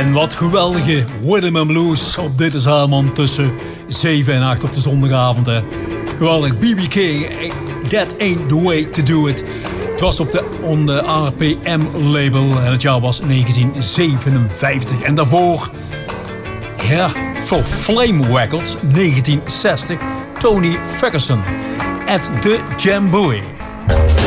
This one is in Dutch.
En wat geweldige Rhythm and Blues op Dit is Helman tussen 7 en 8 op de zondagavond. Hè. Geweldig. BB King, That Ain't The Way To Do It. Het was op de RPM-label en het jaar was 1957. En daarvoor, ja, voor Flame Records, 1960, Tony Ferguson at the Jamboree.